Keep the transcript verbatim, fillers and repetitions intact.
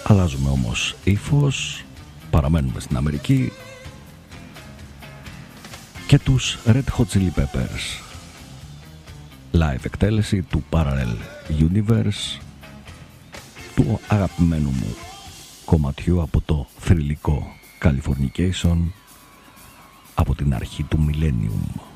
Αλλάζουμε όμως ύφος, παραμένουμε στην Αμερική και τους Red Hot Chili Peppers. Live εκτέλεση του Parallel Universe, του αγαπημένου μου κομματιού από το θρυλικό Californication από την αρχή του Millennium.